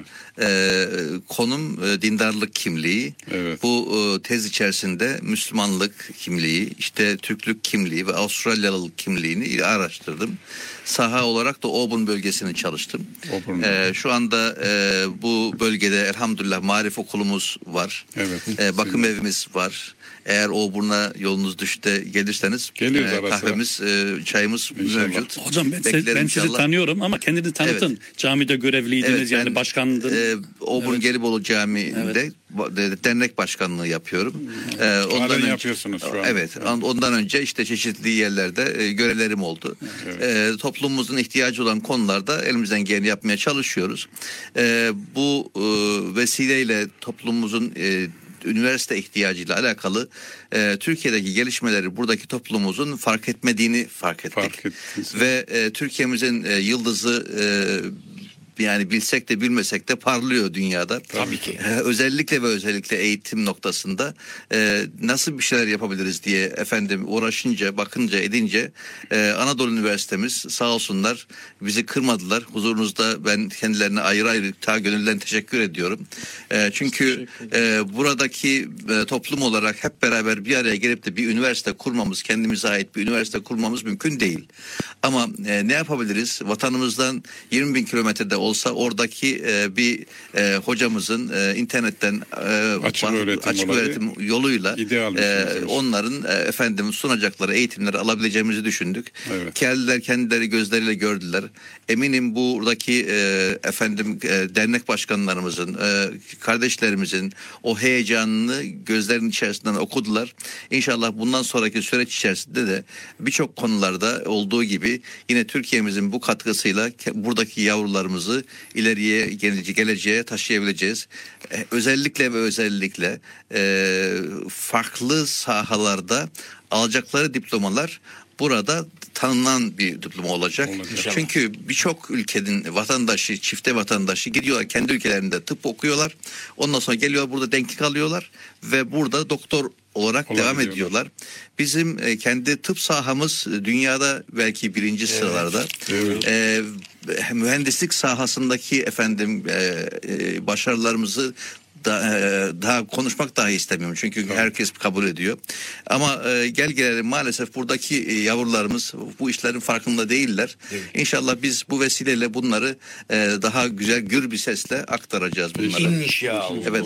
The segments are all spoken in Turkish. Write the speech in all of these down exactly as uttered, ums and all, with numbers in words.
Ee, konum e, dindarlık kimliği. Evet. Bu e, tez içerisinde Müslümanlık kimliği, işte Türklük kimliği ve Avustralyalılık kimliğini araştırdım. Saha olarak da Auburn bölgesini çalıştım. Auburn. Ee, şu anda e, bu bölgede elhamdülillah marif okulumuz var. Evet. Ee, bakım evimiz var. Eğer Auburn'a yolunuz düşte gelirseniz e, kahvemiz, e, çayımız İnşallah. Mevcut. Hocam ben, siz, ben sizi tanıyorum ama kendini tanıtın. Evet. Camide görevliydiniz, evet, yani başkandınız. E, Auburn evet. Gelibolu Camii'nde evet. dernek başkanlığı yapıyorum. Evet. Ee, ondan önce, yapıyorsunuz şu an. Evet. evet. Ondan önce işte çeşitli yerlerde e, görevlerim oldu. Evet. E, toplumumuzun ihtiyacı olan konularda elimizden geleni yapmaya çalışıyoruz. E, bu e, vesileyle toplumumuzun e, üniversite ihtiyacıyla alakalı e, Türkiye'deki gelişmeleri buradaki toplumumuzun fark etmediğini fark ettik. Fark Ve e, Türkiye'mizin e, yıldızı e, yani bilsek de bilmesek de parlıyor dünyada. Tabii ki. Ee, özellikle ve özellikle eğitim noktasında e, nasıl bir şeyler yapabiliriz diye efendim uğraşınca, bakınca, edince e, Anadolu Üniversitemiz sağ olsunlar bizi kırmadılar. Huzurunuzda ben kendilerine ayrı ayrı ta gönülden teşekkür ediyorum. E, çünkü e, buradaki e, toplum olarak hep beraber bir araya gelip de bir üniversite kurmamız, kendimize ait bir üniversite kurmamız mümkün değil. Ama e, ne yapabiliriz? Vatanımızdan yirmi bin kilometrede olsa oradaki e, bir e, hocamızın e, internetten e, açık öğretim, açık öğretim yoluyla e, onların e, efendim sunacakları eğitimleri alabileceğimizi düşündük. Evet. Kendiler kendileri gözleriyle gördüler. Eminim buradaki e, efendim e, dernek başkanlarımızın, e, kardeşlerimizin o heyecanını gözlerinin içerisinden okudular. İnşallah bundan sonraki süreç içerisinde de birçok konularda olduğu gibi yine Türkiye'mizin bu katkısıyla buradaki yavrularımızı ileriye gelece- geleceğe taşıyabileceğiz. Ee, özellikle ve özellikle e, farklı sahalarda alacakları diplomalar burada tanınan bir diploma olacak. olacak. Çünkü birçok ülkenin vatandaşı, çifte vatandaşı gidiyorlar kendi ülkelerinde tıp okuyorlar. Ondan sonra geliyorlar burada denklik alıyorlar ve burada doktor olarak devam ediyorlar. Bizim e, kendi tıp sahamız dünyada belki birinci evet. sıralarda. Evet. E, mühendislik sahasındaki efendim e, e, başarılarımızı da, e, daha konuşmak dahi istemiyorum. Çünkü tamam. herkes kabul ediyor. Ama e, gel gelelim maalesef buradaki e, yavrularımız bu işlerin farkında değiller. Evet. İnşallah biz bu vesileyle bunları e, daha güzel gür bir sesle aktaracağız bunlara. İnşallah. Evet.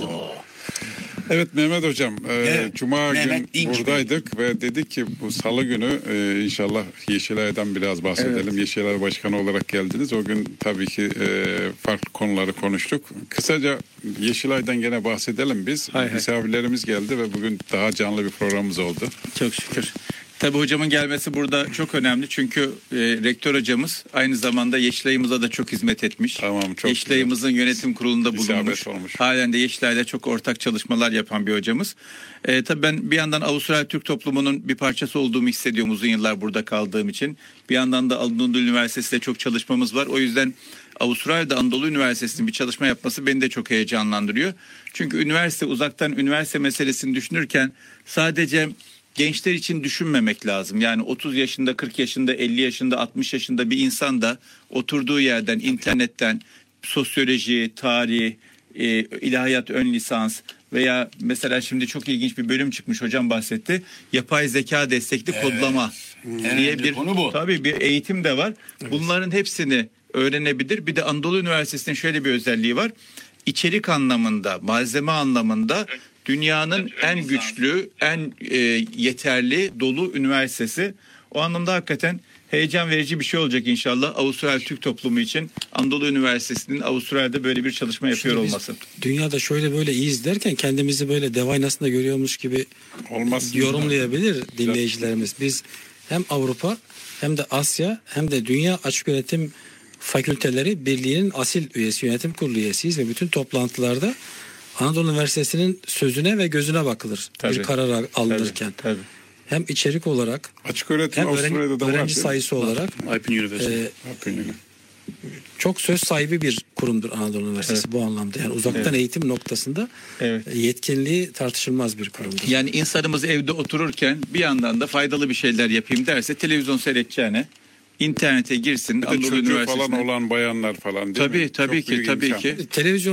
Evet Mehmet Hocam, e, evet, Cuma Mehmet gün buradaydık ve dedik ki bu Salı günü e, inşallah Yeşilay'dan biraz bahsedelim. Evet. Yeşilay Başkanı olarak geldiniz. O gün tabii ki e, farklı konuları konuştuk. Kısaca Yeşilay'dan gene bahsedelim biz. Hay Misafirlerimiz hay. geldi ve bugün daha canlı bir programımız oldu. Çok şükür. Tabii hocamın gelmesi burada çok önemli çünkü e, rektör hocamız aynı zamanda Yeşilay'ımıza da çok hizmet etmiş. Tamam, çok Yeşilay'ımızın güzel. yönetim kurulunda bulunmuş. Halen de Yeşilay'la çok ortak çalışmalar yapan bir hocamız. E, tabii ben bir yandan Avustralya Türk toplumunun bir parçası olduğumu hissediyorum uzun yıllar burada kaldığım için. Bir yandan da Anadolu Üniversitesi'yle çok çalışmamız var. O yüzden Avustralya'da Anadolu Üniversitesi'nin bir çalışma yapması beni de çok heyecanlandırıyor. Çünkü üniversite uzaktan üniversite meselesini düşünürken sadece gençler için düşünmemek lazım. Yani otuz yaşında, kırk yaşında, elli yaşında, altmış yaşında bir insan da oturduğu yerden, internetten sosyoloji, tarih, e, ilahiyat ön lisans veya mesela şimdi çok ilginç bir bölüm çıkmış, hocam bahsetti. Yapay zeka destekli evet. kodlama evet. diye bir tabii bir eğitim de var. Evet. Bunların hepsini öğrenebilir. Bir de Anadolu Üniversitesi'nin şöyle bir özelliği var. İçerik anlamında, malzeme anlamında dünyanın en güçlü, en e, yeterli, dolu üniversitesi. O anlamda hakikaten heyecan verici bir şey olacak inşallah Avustralya Türk toplumu için. Anadolu Üniversitesi'nin Avustralya'da böyle bir çalışma yapıyor olması. Dünyada şöyle böyle iyiyiz derken kendimizi böyle dev aynasında görüyormuş gibi olmaz yorumlayabilir dinleyicilerimiz. Biz hem Avrupa hem de Asya hem de Dünya Açık Öğretim Fakülteleri Birliği'nin asil üyesi, yönetim kurulu üyesiyiz ve bütün toplantılarda Anadolu Üniversitesi'nin sözüne ve gözüne bakılır tabii, bir karar alınırken. Tabii, tabii. Hem içerik olarak açık öğretim hem öğrenci, öğrenci sayısı olarak e, çok söz sahibi bir kurumdur Anadolu Üniversitesi evet. bu anlamda. Yani uzaktan evet. eğitim noktasında evet. yetkinliği tartışılmaz bir kurumdur. Yani insanımız evde otururken bir yandan da faydalı bir şeyler yapayım derse televizyon seyredeceğine internete girsin. Bir de çocuğu falan olan bayanlar falan değil tabii, mi? Tabii Çok ki tabii imkan. ki. Televizyon